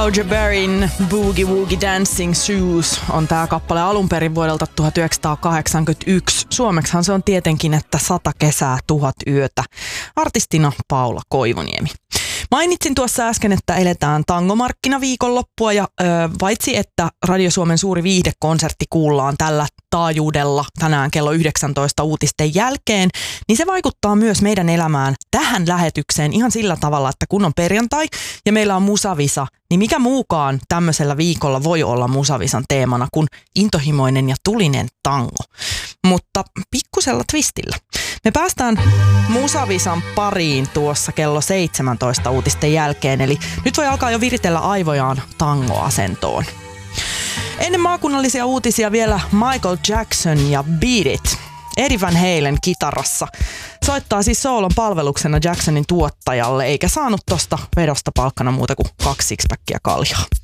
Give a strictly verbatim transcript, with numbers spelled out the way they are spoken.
Doja Barin Boogie Woogie Dancing Shoes on tää kappale alun perin vuodelta tuhatyhdeksänsataakahdeksankymmentäyksi. Suomeksihan se on tietenkin, että sata kesää, tuhat yötä. Artistina Paula Koivuniemi. Mainitsin tuossa äsken, että eletään tangomarkkinaviikonloppua ja ö, vaitsi, että Radio Suomen suuri viihdekonsertti kuullaan tällä taajuudella tänään kello yhdeksäntoista uutisten jälkeen, niin se vaikuttaa myös meidän elämään tähän lähetykseen ihan sillä tavalla, että kun on perjantai ja meillä on musavisa, niin mikä muukaan tämmöisellä viikolla voi olla musavisan teemana kuin intohimoinen ja tulinen tango. Mutta pikkusella twistillä. Me päästään musavisan pariin tuossa kello seitsemäntoista uutisten jälkeen, eli nyt voi alkaa jo viritellä aivojaan tangoasentoon. Ennen maakunnallisia uutisia vielä Michael Jackson ja Beat It. Eddie Van Halen kitarassa. Soittaa siis soolon palveluksena Jacksonin tuottajalle, eikä saanut tosta vedosta palkkana muuta kuin kaksi sixpackia kaljaa.